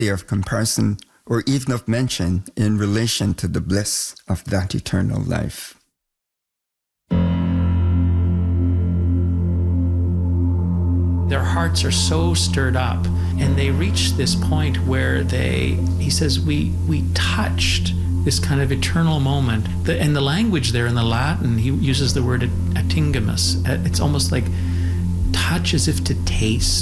there of comparison or even of mention in relation to the bliss of that eternal life. Their hearts are so stirred up, and they reach this point where he says, we touched this kind of eternal moment. And the language there in the Latin, he uses the word attingamus. It's almost like touch as if to taste.